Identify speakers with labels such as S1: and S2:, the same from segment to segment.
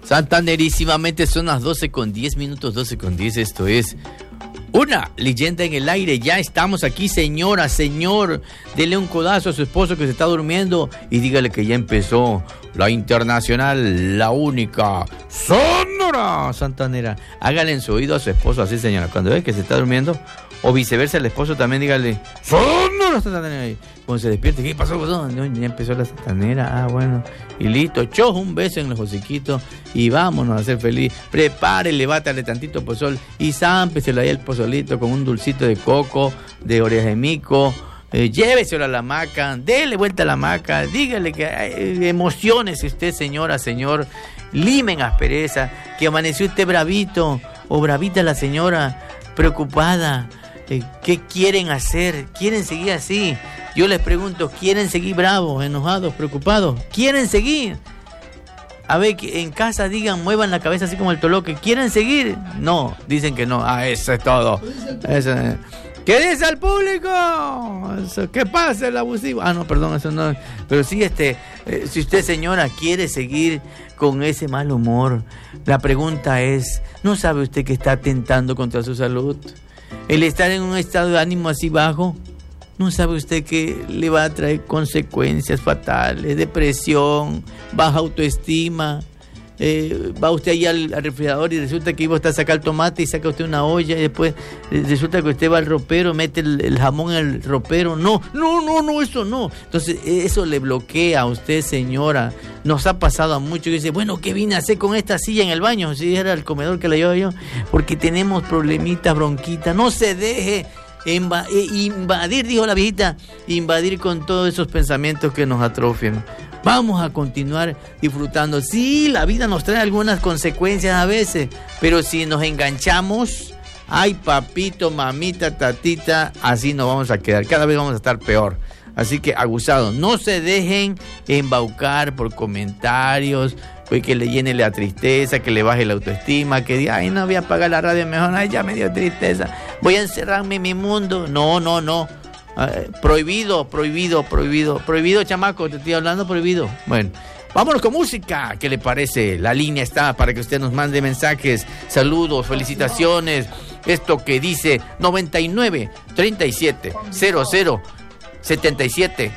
S1: Santanerísimamente son las 12:10, 12:10. Esto es Una Leyenda en el Aire. Ya estamos aquí, señora, señor. Dele un codazo a su esposo que se está durmiendo y dígale que ya empezó la internacional, la única, Sonora Santanera. Hágale en su oído a su esposo así, señora, cuando ve que se está durmiendo. O viceversa, el esposo también dígale, Sonora Santanera. Cuando se despierte, ¿qué pasó? No, ya empezó la Santanera. Ah, bueno. Y listo, chojo, un beso en los hociquitos y vámonos a ser feliz. Prepárele, bátale tantito pozol y zámpeselo ahí el pozolito con un dulcito de coco, de orejas de mico. Lléveselo a la hamaca, dele vuelta a la hamaca, dígale que emociones usted, señora, señor, limen aspereza, que amaneció usted bravito o bravita la señora, preocupada. ¿Qué quieren hacer? ¿Quieren seguir así? Yo les pregunto, ¿quieren seguir bravos, enojados, preocupados? ¿Quieren seguir? A ver, en casa digan, muevan la cabeza así como el toloque. ¿Quieren seguir? No, dicen que no. Ah, eso es todo. Eso es. ¿Qué dice el público? Eso, ¿qué pasa el abusivo? Ah, no, perdón, eso no. Pero sí, si usted, señora, quiere seguir con ese mal humor, la pregunta es, ¿no sabe usted que está atentando contra su salud? El estar en un estado de ánimo así bajo, ¿no sabe usted que le va a traer consecuencias fatales? Depresión, baja autoestima. Va usted ahí al refrigerador y resulta que iba usted a sacar el tomate y saca usted una olla y después resulta que usted va al ropero, mete el jamón en el ropero. No, eso no. Entonces eso le bloquea a usted, señora. Nos ha pasado a muchos que dicen, bueno, ¿qué vine a hacer con esta silla en el baño? Si era el comedor que la llevo yo, porque tenemos problemitas, bronquitas. No se deje invadir, dijo la viejita, invadir con todos esos pensamientos que nos atrofian. Vamos a continuar disfrutando. Sí, la vida nos trae algunas consecuencias a veces, pero si nos enganchamos, ay papito, mamita, tatita, así nos vamos a quedar. Cada vez vamos a estar peor. Así que abusados, no se dejen embaucar por comentarios, pues que le llene la tristeza, que le baje la autoestima, que diga, ay, no voy a apagar la radio mejor, ay, ya me dio tristeza, voy a encerrarme en mi mundo. No. Prohibido, chamaco, te estoy hablando, prohibido. Bueno, vámonos con música. ¿Qué le parece? La línea está para que usted nos mande mensajes, saludos, felicitaciones. Esto que dice 99 37 00 77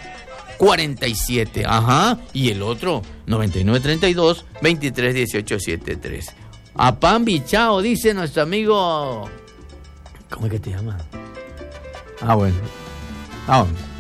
S1: 47. Ajá. Y el otro 99 32 23 18 73. A Pambi, chao, dice nuestro amigo. ¿Cómo es que te llama? Ah, bueno.